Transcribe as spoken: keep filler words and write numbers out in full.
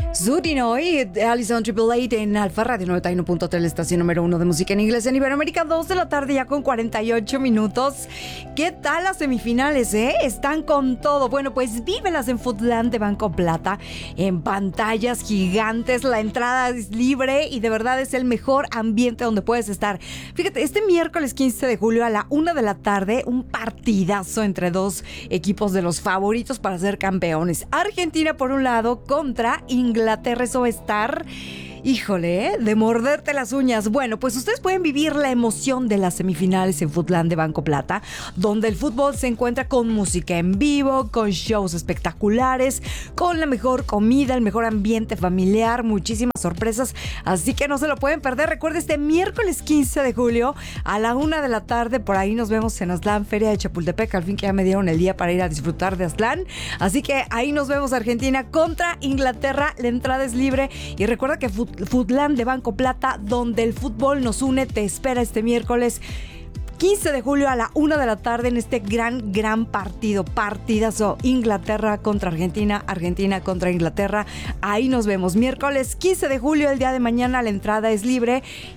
Zurinoy, Alison Triple Eight en Alfa Radio noventa y uno punto tres, la estación número uno de música en inglés en Iberoamérica, dos de la tarde ya con cuarenta y ocho minutos. ¿Qué tal las semifinales, eh? Están con todo. Bueno, pues vívelas en Foodland de Banco Plata, en pantallas gigantes, la entrada es libre y de verdad es el mejor ambiente donde puedes estar. Fíjate, este miércoles quince de julio a la una de la tarde, un partidazo entre dos equipos de los favoritos para ser campeones. Argentina por un lado contra Inglaterra. Inglaterra, eso va a estar, híjole, ¿eh? de morderte las uñas. Bueno, pues ustedes pueden vivir la emoción de las semifinales en Foodland de Banco Plata, donde el fútbol se encuentra con música en vivo, con shows espectaculares, con la mejor comida, el mejor ambiente familiar, muchísimas sorpresas, así que no se lo pueden perder. Recuerda, este miércoles quince de julio a la una de la tarde, por ahí nos vemos en Aztlán, Feria de Chapultepec. Al fin que ya me dieron el día para ir a disfrutar de Aztlán, así que ahí nos vemos. Argentina contra Inglaterra, la entrada es libre y recuerda que Foodland de Banco Plata, donde el fútbol nos une, te espera este miércoles quince de julio a la una de la tarde en este gran, gran partido, partidazo. Inglaterra contra Argentina, Argentina contra Inglaterra. Ahí nos vemos. Miércoles quince de julio, el día de mañana, la entrada es libre